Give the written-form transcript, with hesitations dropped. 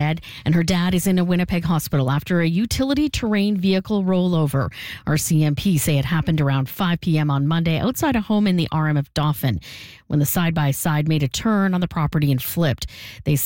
head, and her dad is in a Winnipeg hospital after a utility terrain vehicle rollover. RCMP say it happened around 5 p.m. on Monday outside a home in the RM of Dauphin when the side-by-side made a turn on the property and flipped. They